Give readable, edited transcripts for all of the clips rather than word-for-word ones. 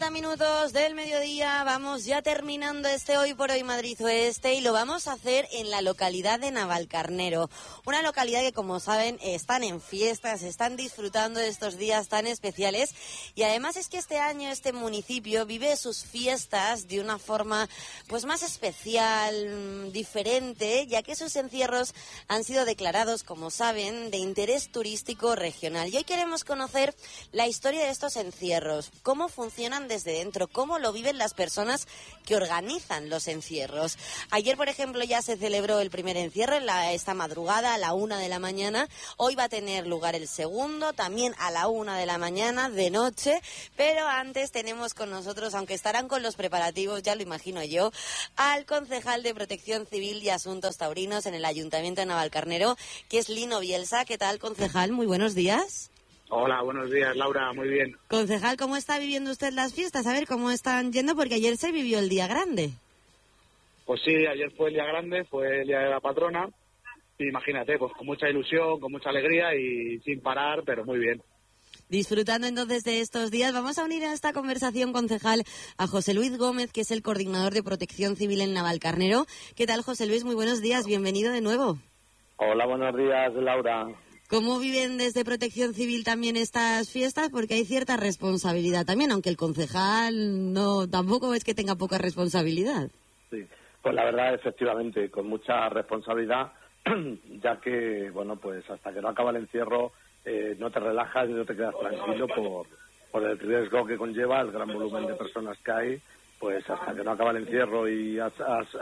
30 minutos del mediodía, vamos ya terminando este Hoy por Hoy Madrid Oeste y lo vamos a hacer en la localidad de Navalcarnero, una localidad que, como saben, están en fiestas, están disfrutando de estos días tan especiales y además es que este año este municipio vive sus fiestas de una forma pues más especial, diferente, ya que sus encierros han sido declarados, como saben, de interés turístico regional. Y hoy queremos conocer la historia de estos encierros, cómo funcionan desde dentro, cómo lo viven las personas que organizan los encierros. Ayer, por ejemplo, ya se celebró el primer encierro esta madrugada a la 1 de la mañana. Hoy va a tener lugar el segundo, también a la 1 de la mañana, de noche. Pero antes tenemos con nosotros, aunque estarán con los preparativos, ya lo imagino yo, al concejal de Protección Civil y Asuntos Taurinos en el Ayuntamiento de Navalcarnero, que es Lino Bielsa. ¿Qué tal, concejal? Muy buenos días. Hola, buenos días, Laura, muy bien. Concejal, ¿cómo está viviendo usted las fiestas? A ver, ¿cómo están yendo? Porque ayer se vivió el Día Grande. Pues sí, ayer fue el Día Grande, fue el Día de la Patrona. Imagínate, pues con mucha ilusión, con mucha alegría y sin parar, pero muy bien. Disfrutando entonces de estos días, vamos a unir a esta conversación, concejal, a José Luis Gómez, que es el coordinador de Protección Civil en Navalcarnero. ¿Qué tal, José Luis? Muy buenos días, bienvenido de nuevo. Hola, buenos días, Laura. ¿Cómo viven desde Protección Civil también estas fiestas? Porque hay cierta responsabilidad también, aunque el concejal no tampoco es que tenga poca responsabilidad. Sí, pues la verdad, efectivamente, con mucha responsabilidad, ya que, bueno, pues hasta que no acaba el encierro no te relajas y no te quedas tranquilo por el riesgo que conlleva el gran volumen de personas que hay, pues hasta que no acaba el encierro y ha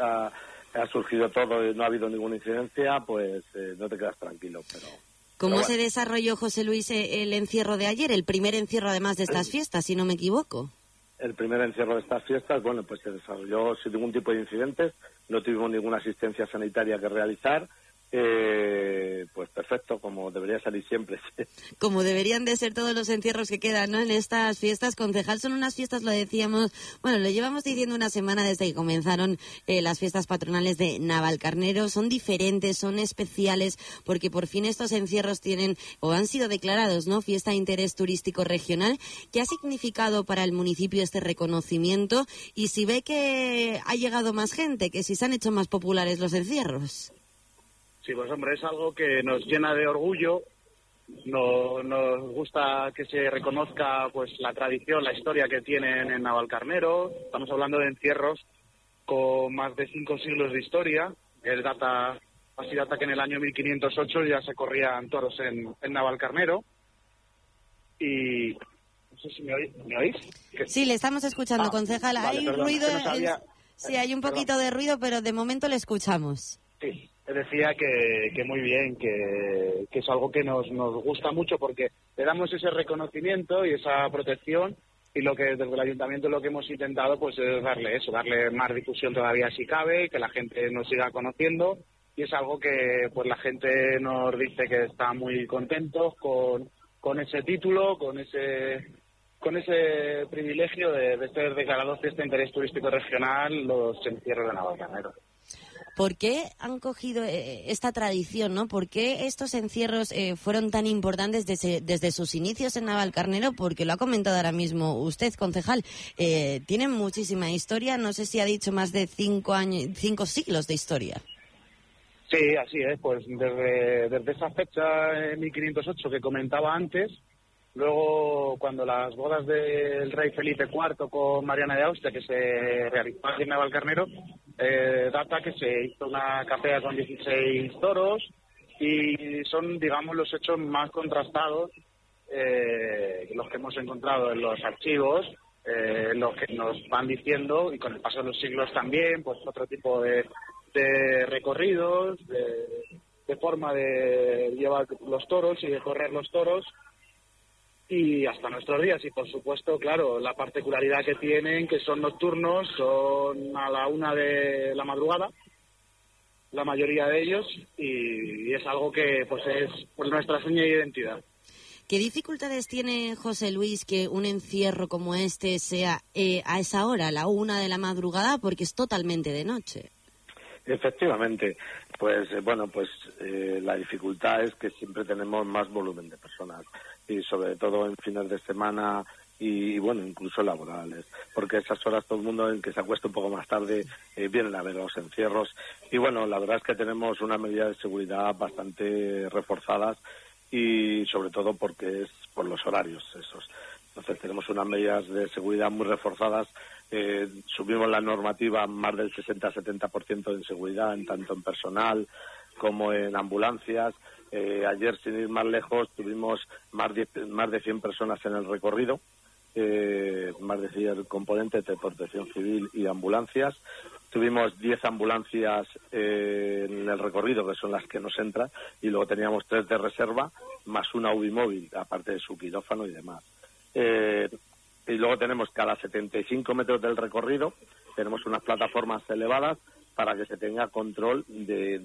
surgido todo y no ha habido ninguna incidencia, pues no te quedas tranquilo, pero... ¿Cómo se desarrolló, José Luis, el encierro de ayer? El primer encierro, además de estas fiestas, si no me equivoco. El primer encierro de estas fiestas, bueno, pues se desarrolló sin ningún tipo de incidentes, no tuvimos ninguna asistencia sanitaria que realizar, pues perfecto, como debería salir siempre. Como deberían de ser todos los encierros que quedan, ¿no?, en estas fiestas. Concejal, son unas fiestas, lo decíamos, bueno, lo llevamos diciendo una semana desde que comenzaron las fiestas patronales de Navalcarnero. Son diferentes, son especiales, porque por fin estos encierros tienen, o han sido declarados, ¿no?, fiesta de interés turístico regional. ¿Qué ha significado para el municipio este reconocimiento? Y si ve que ha llegado más gente, que si se han hecho más populares los encierros. Sí, pues hombre, es algo que nos llena de orgullo. Nos gusta que se reconozca pues la tradición, la historia que tienen en Navalcarnero. Estamos hablando de encierros con más de 5 siglos de historia. Así data que en el año 1508 ya se corrían toros en Navalcarnero. Y no sé si me oís. Sí, le estamos escuchando, concejal. Vale, hay perdón, ruido. Sí, hay un poquito de ruido, pero de momento le escuchamos. Sí, te decía que muy bien, que es algo que nos gusta mucho porque le damos ese reconocimiento y esa protección, y lo que desde el ayuntamiento lo que hemos intentado pues es darle más difusión todavía si cabe, que la gente nos siga conociendo, y es algo que pues la gente nos dice que está muy contentos con ese título, con ese privilegio de ser declarados fiesta de interés turístico regional los encierros de Navalcarnero. ¿Por qué han cogido esta tradición, no? ¿Por qué estos encierros fueron tan importantes desde sus inicios en Navalcarnero? Porque lo ha comentado ahora mismo usted, concejal. Tienen muchísima historia, no sé si ha dicho más de 5 siglos de historia. Sí, así es, pues desde esa fecha, en 1508 que comentaba antes. Luego, cuando las bodas del rey Felipe IV con Mariana de Austria, que se realizó aquí en Navalcarnero, data que se hizo una capea con 16 toros, y son, digamos, los hechos más contrastados, los que hemos encontrado en los archivos, los que nos van diciendo, y con el paso de los siglos también, pues otro tipo de recorridos, de forma de llevar los toros y de correr los toros, y hasta nuestros días. Y por supuesto, claro, la particularidad que tienen, que son nocturnos, son a la 1 de la madrugada, la mayoría de ellos, y es algo que pues es por nuestra seña de identidad. ¿Qué dificultades tiene, José Luis, que un encierro como este sea a esa hora, a la 1 de la madrugada, porque es totalmente de noche? Efectivamente, pues la dificultad es que siempre tenemos más volumen de personas, y sobre todo en fines de semana y bueno, incluso laborales, porque esas horas todo el mundo en que se acuesta un poco más tarde vienen a ver los encierros. Y bueno, la verdad es que tenemos unas medidas de seguridad bastante reforzadas y sobre todo porque es por los horarios esos. Entonces tenemos unas medidas de seguridad muy reforzadas. Subimos la normativa más del 60-70% en seguridad, tanto en personal como en ambulancias. Ayer, sin ir más lejos, tuvimos más de 100 personas en el recorrido, más de 100 componentes de protección civil y ambulancias. Tuvimos 10 ambulancias en el recorrido, que son las que nos entran, y luego teníamos 3 de reserva, más una UBI móvil, aparte de su quirófano y demás. Y luego tenemos cada 75 metros del recorrido, tenemos unas plataformas elevadas para que se tenga control de